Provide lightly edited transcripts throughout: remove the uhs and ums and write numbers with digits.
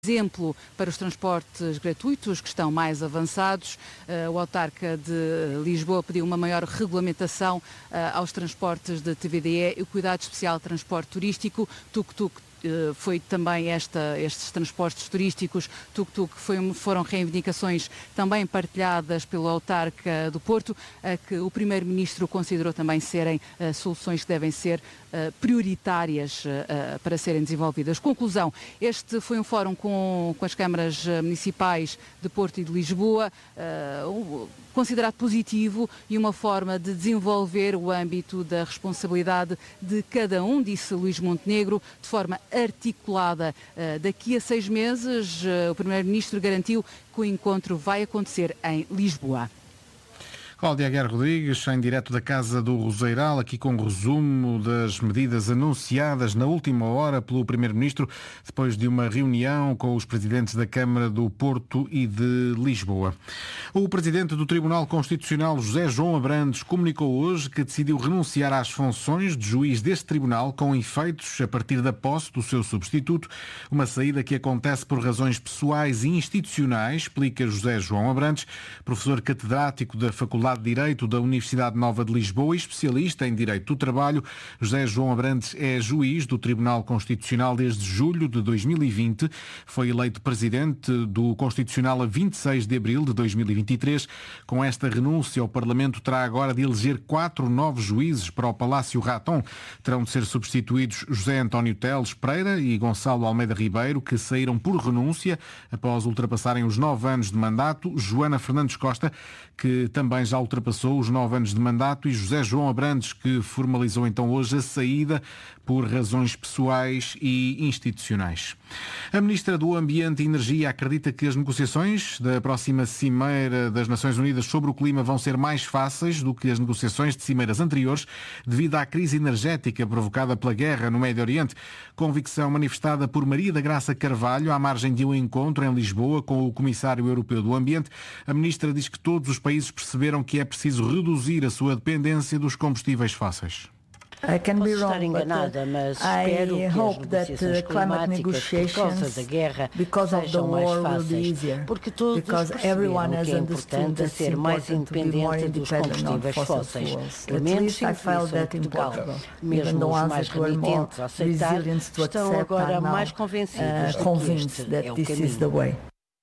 exemplo para os transportes gratuitos que estão mais avançados. O autarca de Lisboa pediu uma maior regulamentação aos transportes de TVDE e o cuidado especial de transporte turístico. Tuk-tuk foi também estes transportes turísticos, tuk-tuk, foram reivindicações também partilhadas pelo autarca do Porto, que o Primeiro-Ministro considerou também serem soluções que devem ser prioritárias para serem desenvolvidas. Conclusão, este foi um fórum com as câmaras municipais de Porto e de Lisboa, considerado positivo e uma forma de desenvolver o âmbito da responsabilidade de cada um, disse Luís Montenegro, de forma articulada. Daqui a 6 meses, o Primeiro-Ministro garantiu que o encontro vai acontecer em Lisboa. Cláudia Aguiar Rodrigues, em direto da Casa do Roseiral, aqui com o resumo das medidas anunciadas na última hora pelo Primeiro-Ministro, depois de uma reunião com os presidentes da Câmara do Porto e de Lisboa. O presidente do Tribunal Constitucional, José João Abrantes, comunicou hoje que decidiu renunciar às funções de juiz deste tribunal com efeitos a partir da posse do seu substituto, uma saída que acontece por razões pessoais e institucionais, explica José João Abrantes, professor catedrático da Faculdade de Direito da Universidade Nova de Lisboa e especialista em Direito do Trabalho. José João Abrantes é juiz do Tribunal Constitucional desde julho de 2020. Foi eleito presidente do Constitucional a 26 de abril de 2023. Com esta renúncia, o Parlamento terá agora de eleger 4 novos juízes para o Palácio Raton. Terão de ser substituídos José António Teles Pereira e Gonçalo Almeida Ribeiro, que saíram por renúncia após ultrapassarem os 9 anos de mandato. Joana Fernandes Costa, que também já ultrapassou os 9 anos de mandato, e José João Abrantes, que formalizou então hoje a saída por razões pessoais e institucionais. A Ministra do Ambiente e Energia acredita que as negociações da próxima Cimeira das Nações Unidas sobre o clima vão ser mais fáceis do que as negociações de cimeiras anteriores, devido à crise energética provocada pela guerra no Médio Oriente. Convicção manifestada por Maria da Graça Carvalho à margem de um encontro em Lisboa com o Comissário Europeu do Ambiente. A Ministra diz que todos os países perceberam que é preciso reduzir a sua dependência dos combustíveis fósseis. I can be Posso estar wrong, enganada, mas I espero que hope as that negociações climate climáticas, por causa da guerra, because of the sejam mais war, will be fáceis, easier. porque todos Because perceberam everyone has que é understood importante that ser it's mais important to be more independente dos independent on combustíveis fossil fósseis. fuels. Pelo At menos least I isso felt em that in Portugal. Portugal. Mesmo Even the os ones mais that were more renitentes a aceitar resilient to estão accept agora are now mais convencidos de que convinced este that é o this is the caminho. way.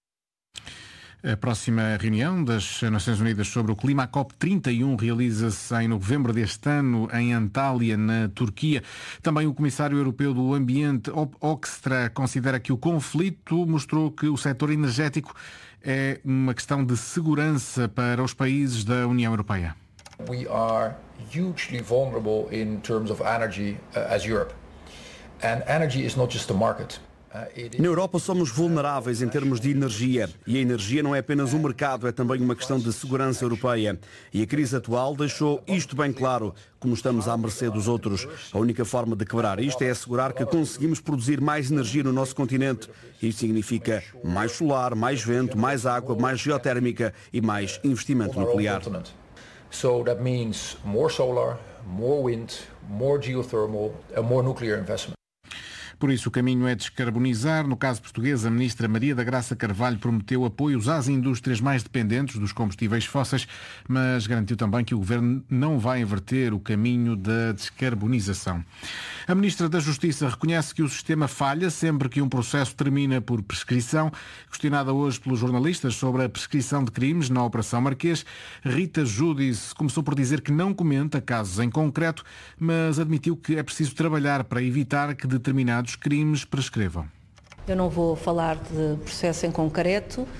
A próxima reunião das Nações Unidas sobre o clima, a COP31, realiza-se em novembro deste ano em Antália, na Turquia. Também o Comissário Europeu do Ambiente, Hoekstra, considera que o conflito mostrou que o setor energético é uma questão de segurança para os países da União Europeia. We are hugely vulnerable in terms of energy as Europe. And energy is not just a market. Na Europa somos vulneráveis em termos de energia, e a energia não é apenas um mercado, é também uma questão de segurança europeia. E a crise atual deixou isto bem claro, como estamos à mercê dos outros. A única forma de quebrar isto é assegurar que conseguimos produzir mais energia no nosso continente. Isto significa mais solar, mais vento, mais água, mais geotérmica e mais investimento nuclear. So that means more solar, more wind, more geothermal and more nuclear investment. Por isso, o caminho é descarbonizar. No caso português, a Ministra Maria da Graça Carvalho prometeu apoios às indústrias mais dependentes dos combustíveis fósseis, mas garantiu também que o Governo não vai inverter o caminho da descarbonização. A Ministra da Justiça reconhece que o sistema falha sempre que um processo termina por prescrição. Questionada hoje pelos jornalistas sobre a prescrição de crimes na Operação Marquês, Rita Giudice começou por dizer que não comenta casos em concreto, mas admitiu que é preciso trabalhar para evitar que determinados crimes prescrevam. Eu não vou falar de processo em concreto,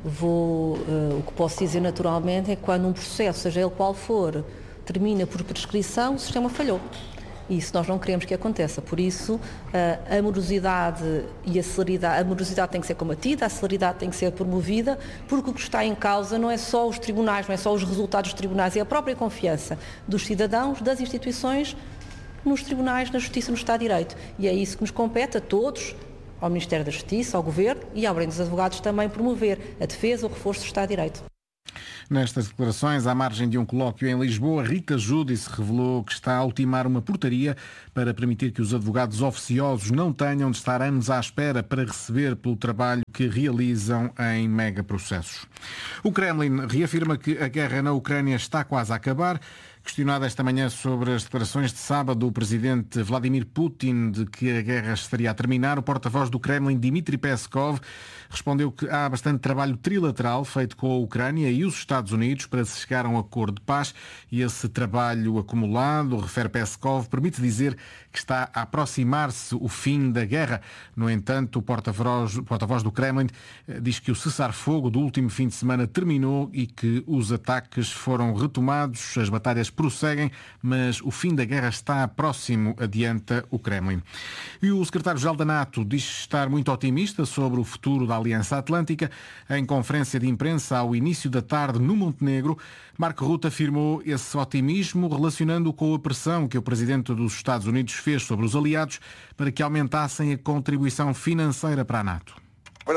o que posso dizer naturalmente é que quando um processo, seja ele qual for, termina por prescrição, o sistema falhou. E isso nós não queremos que aconteça. Por isso, a morosidade e a celeridade, a morosidade tem que ser combatida, a celeridade tem que ser promovida, porque o que está em causa não é só os tribunais, não é só os resultados dos tribunais, é a própria confiança dos cidadãos, das instituições, nos tribunais, na Justiça, no Estado de Direito. E é isso que nos compete a todos, ao Ministério da Justiça, ao Governo e ao Ordem dos Advogados também promover a defesa, o reforço do Estado de Direito. Nestas declarações, à margem de um colóquio em Lisboa, Rita Giudice revelou que está a ultimar uma portaria para permitir que os advogados oficiosos não tenham de estar anos à espera para receber pelo trabalho que realizam em megaprocessos. O Kremlin reafirma que a guerra na Ucrânia está quase a acabar. Questionado esta manhã sobre as declarações de sábado do presidente Vladimir Putin de que a guerra estaria a terminar, o porta-voz do Kremlin, Dmitry Peskov, respondeu que há bastante trabalho trilateral feito com a Ucrânia e os Estados Unidos para se chegar a um acordo de paz e esse trabalho acumulado, refere Peskov, permite dizer que está a aproximar-se o fim da guerra. No entanto, o porta-voz do Kremlin diz que o cessar-fogo do último fim de semana terminou e que os ataques foram retomados, as batalhas prosseguem, mas o fim da guerra está próximo, adianta o Kremlin. E o secretário-geral da NATO diz estar muito otimista sobre o futuro da Aliança Atlântica. Em conferência de imprensa ao início da tarde no Montenegro, Marco Rutte afirmou esse otimismo relacionando-o com a pressão que o presidente dos Estados Unidos fez sobre os aliados para que aumentassem a contribuição financeira para a NATO.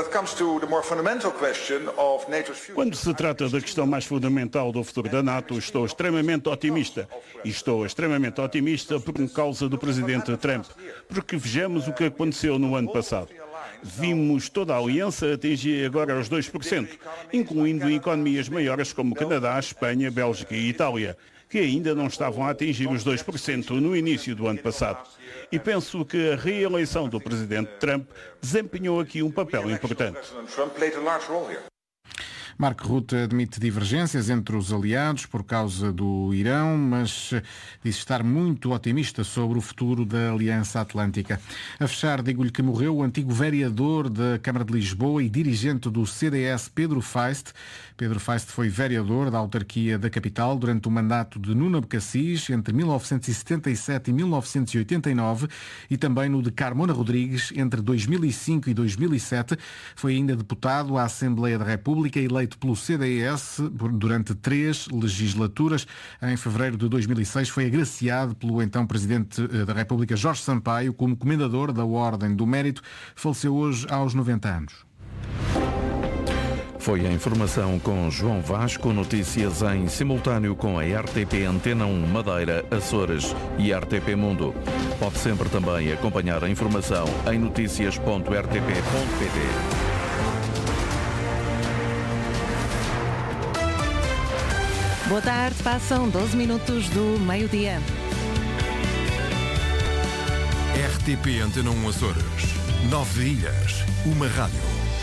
Quando se trata da questão mais fundamental do futuro da NATO, estou extremamente otimista. E estou extremamente otimista por causa do presidente Trump. Porque vejamos o que aconteceu no ano passado. Vimos toda a aliança atingir agora os 2%, incluindo economias maiores como Canadá, Espanha, Bélgica e Itália, que ainda não estavam a atingir os 2% no início do ano passado. E penso que a reeleição do presidente Trump desempenhou aqui um papel importante. Marco Rutte admite divergências entre os aliados por causa do Irão, mas diz estar muito otimista sobre o futuro da Aliança Atlântica. A fechar, digo-lhe que morreu o antigo vereador da Câmara de Lisboa e dirigente do CDS, Pedro Feist. Pedro Feist foi vereador da autarquia da capital durante o mandato de Nuno Abcacis entre 1977 e 1989 e também no de Carmona Rodrigues entre 2005 e 2007. Foi ainda deputado à Assembleia da República, eleito pelo CDS durante 3 legislaturas. Em fevereiro de 2006 foi agraciado pelo então Presidente da República, Jorge Sampaio, como Comendador da Ordem do Mérito. Faleceu hoje aos 90 anos. Foi a informação com João Vasco, notícias em simultâneo com a RTP Antena 1 Madeira, Açores e RTP Mundo. Pode sempre também acompanhar a informação em noticias.rtp.pt. Boa tarde, passam 12 minutos do meio-dia. RTP Antena 1 Açores. 9 ilhas, uma rádio.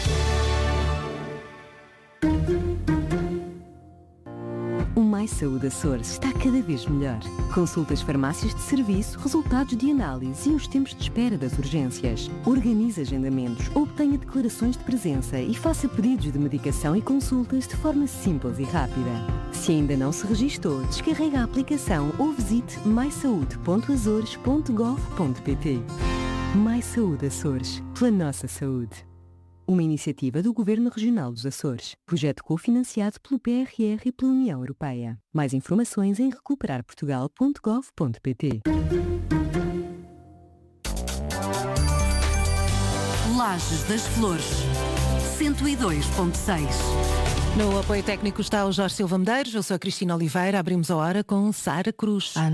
O Mais Saúde Açores está cada vez melhor. Consultas, farmácias de serviço, resultados de análise e os tempos de espera das urgências. Organize agendamentos, obtenha declarações de presença e faça pedidos de medicação e consultas de forma simples e rápida. Se ainda não se registou, descarregue a aplicação ou visite maisaude.azores.gov.pt. Mais Saúde Açores, pela nossa saúde. Uma iniciativa do Governo Regional dos Açores. Projeto cofinanciado pelo PRR e pela União Europeia. Mais informações em recuperarportugal.gov.pt. Lajes das Flores, 102.6. No apoio técnico está o Jorge Silva Medeiros, eu sou a Cristina Oliveira. Abrimos a hora com Sara Cruz.